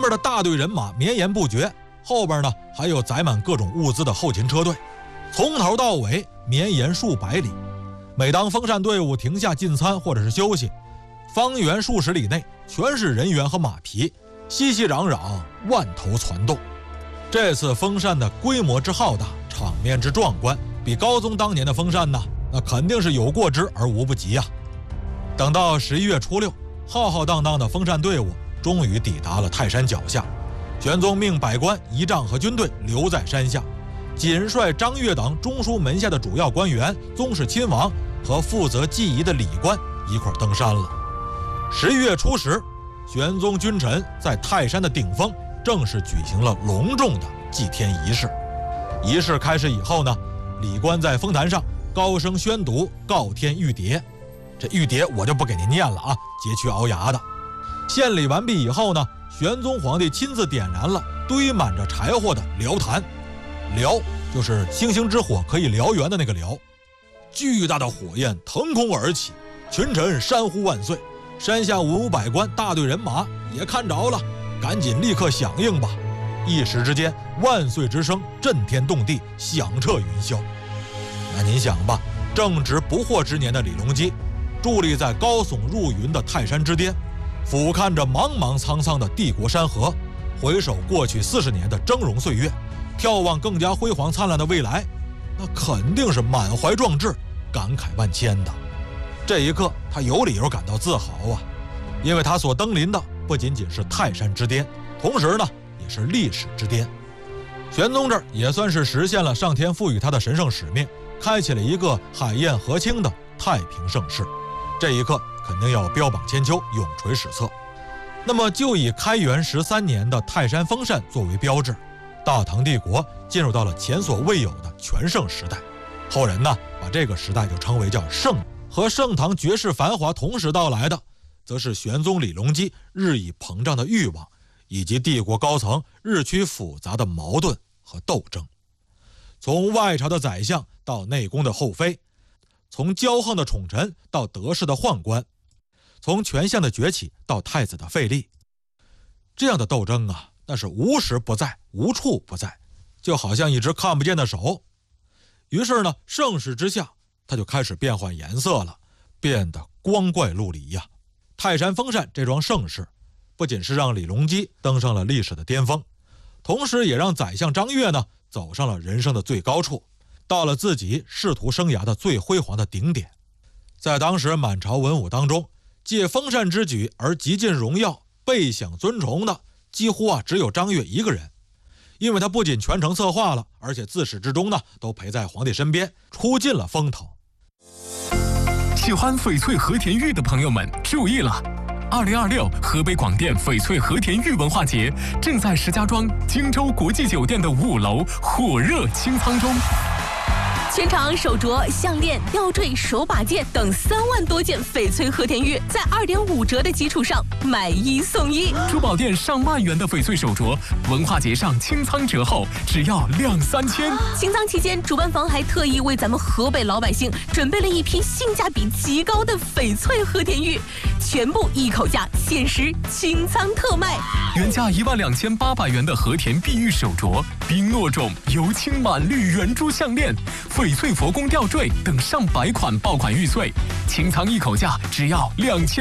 的大队人马绵延不绝，后边呢还有载满各种物资的后勤车队，从头到尾绵延数百里。每当风扇队伍停下进餐或者是休息，方圆数十里内全是人员和马匹，熙熙攘攘，万头攒动。这次风扇的规模之浩大，场面之壮观，比高宗当年的风扇呢，那肯定是有过之而无不及呀。等到11月初6，浩浩荡荡的风扇队伍终于抵达了泰山脚下。玄宗命百官、仪仗和军队留在山下，仅率张悦等中书门下的主要官员、宗室亲王和负责祭仪的礼官一块登山了。11月初10，玄宗君臣在泰山的顶峰正式举行了隆重的祭天仪式。仪式开始以后呢，礼官在封坛上高声宣读告天玉牒。这玉牒我就不给您念了啊，佶屈熬牙的。献礼完毕以后呢，玄宗皇帝亲自点燃了堆满着柴火的燎坛。燎就是星星之火可以燎原的那个燎。巨大的火焰腾空而起，群臣山呼万岁。山下文武百官、大队人马也看着了，赶紧立刻响应吧。一时之间，万岁之声震天动地，响彻云霄。那您想吧，正值不惑之年的李隆基，伫立在高耸入云的泰山之巅，俯瞰着茫茫苍苍的帝国山河，回首过去40年的峥嵘岁月，眺望更加辉煌灿烂的未来，那肯定是满怀壮志，感慨万千的。这一刻，他有理由感到自豪啊，因为他所登临的不仅仅是泰山之巅，同时呢，也是历史之巅。玄宗这儿也算是实现了上天赋予他的神圣使命，开启了一个海晏河清的太平盛世。这一刻肯定要标榜千秋，永垂史册。那么就以开元13年的泰山风扇作为标志，大唐帝国进入到了前所未有的全盛时代。后人呢，把这个时代就称为叫盛。和盛唐绝世繁华同时到来的，则是玄宗李隆基日益膨胀的欲望，以及帝国高层日趋复杂的矛盾和斗争。从外朝的宰相到内宫的后妃，从骄横的宠臣到得势的宦官，从权相的崛起到太子的废立，这样的斗争啊，那是无时不在，无处不在，就好像一只看不见的手。于是呢，盛世之下，它就开始变换颜色了，变得光怪陆离呀。泰山风扇这桩盛事，不仅是让李隆基登上了历史的巅峰，同时也让宰相张悦呢走上了人生的最高处，到了自己仕途生涯的最辉煌的顶点。在当时满朝文武当中，借风扇之举而极尽荣耀、倍享尊崇的，几乎只有张悦一个人。因为他不仅全程策划了，而且自始至终呢都陪在皇帝身边，出尽了风头。 喜欢翡翠和田玉的朋友们注意了，2026河北广电翡翠和田玉文化节正在石家庄荆州国际酒店的5楼火热清仓中。 全场手镯、项链、吊坠、手把件等3万多件翡翠和田玉，在2.5折的基础上买1送1。 珠宝店上万元的翡翠手镯，文化节上清仓折后只要2-3千。 清仓期间，主办方还特意为咱们河北老百姓准备了一批性价比极高的翡翠和田玉，全部一口价限时清仓特卖。 原价12800元的和田碧玉手镯、冰糯种油青满绿圆珠项链、翡翠佛宫吊坠等上百款爆款玉碎，清仓一口价只要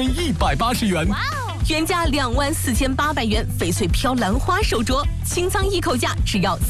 2180元。 原价24800元翡翠飘兰花手镯，清仓一口价只要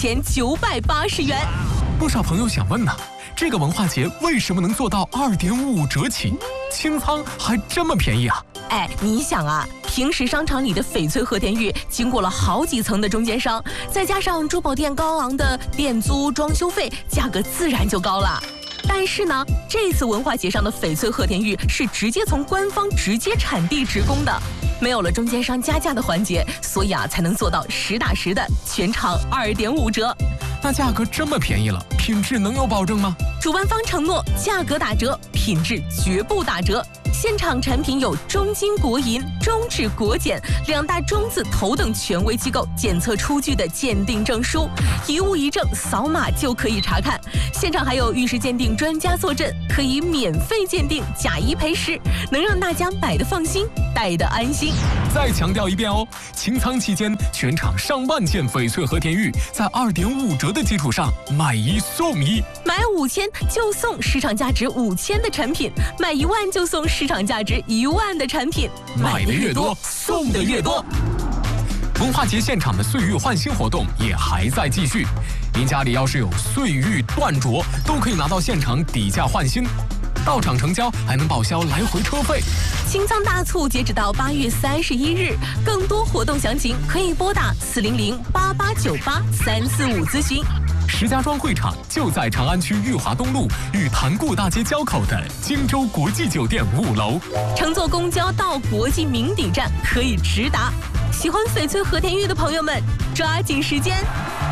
4980元。 不少朋友想问呢，这个文化节为什么能做到2.5折起，清仓还这么便宜啊？ 你想啊，平时商场里的翡翠和田玉经过了好几层的中间商，再加上珠宝店高昂的店租、装修费，价格自然就高了。但是呢，这次文化节上的翡翠和田玉是直接从官方直接产地直供的，没有了中间商加价的环节，所以才能做到实打实的全场2.5折。 那价格这么便宜了，品质能有保证吗？ 主办方承诺价格打折，品质绝不打折。 现场产品有中金国银、中质国检2大中字头等权威机构检测出具的鉴定证书，一物一证，扫码就可以查看。现场还有玉石鉴定专家坐镇，可以免费鉴定，假一赔10，能让大家买得放心，戴得安心。 再强调一遍哦，清仓期间全场上万件翡翠和田玉，在2.5折的基础上买1送1， 买5000就送市场价值5000的产品，买1万就送市场价值1万的产品， 买的越多，送的越多。文化节现场的岁玉换新活动也还在继续，您家里要是有岁玉断镯，都可以拿到现场底价换新，到场成交还能报销来回车费。 清仓大促截止到8月31日，更多活动详情可以拨打400-8898-345咨询。 石家庄会场就在长安区裕华东路与潭固大街交口的荆州国际酒店5楼。 乘坐公交到国际名邸站可以直达。喜欢翡翠和田玉的朋友们，抓紧时间。